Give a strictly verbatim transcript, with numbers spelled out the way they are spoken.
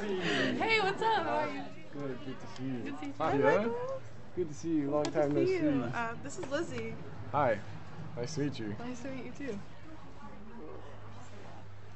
Hey, what's up? How are you? Good, good to see you. Good to see you. Hi, Hi, yeah? Michael. Good to see you. Long Good time to no see see. you. Uh, this is Lizzie. Hi. Nice to meet you. Nice to meet you too.